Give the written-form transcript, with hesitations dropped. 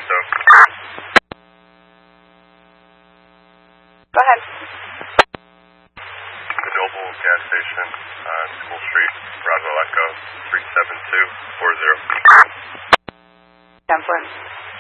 So. Go ahead. The Noble gas station on School Street, Roswell Echo, 37240. 10-4.